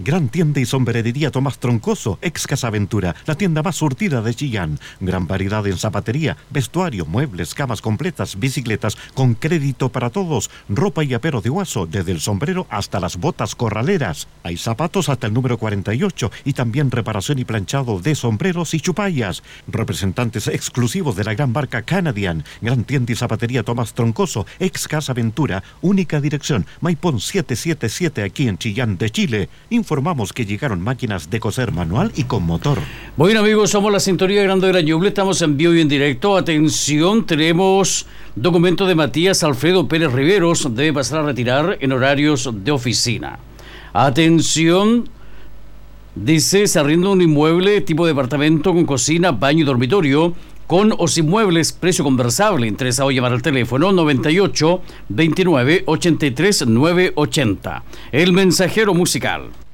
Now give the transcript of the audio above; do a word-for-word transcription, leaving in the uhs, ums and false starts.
Gran tienda y sombrerería Tomás Troncoso, ex Casa Aventura, la tienda más surtida de Chillán. Gran variedad en zapatería, vestuario, muebles, camas completas, bicicletas, con crédito para todos, ropa y apero de Guaso, desde el sombrero hasta las botas corraleras. Hay zapatos hasta el número cuarenta y ocho y también reparación y planchado de sombreros y chupallas. Representantes exclusivos de la gran marca Canadian. Gran tienda y zapatería Tomás Troncoso, ex Casa Aventura, única dirección, Maipón setecientos setenta y siete aquí en Chillán de Chile. Informamos que llegaron máquinas de coser manual y con motor. Bueno, amigos, somos la sintonía Grande de la Ñuble, estamos en vivo y en directo. Atención, tenemos documento de Matías Alfredo Pérez Riveros, debe pasar a retirar en horarios de oficina. Atención, dice, se arrienda un inmueble tipo departamento con cocina, baño y dormitorio, con o sin muebles, precio conversable. Interesado llamar al teléfono noventa y ocho, veintinueve, ochenta y tres, novecientos ochenta. El Mensajero Musical.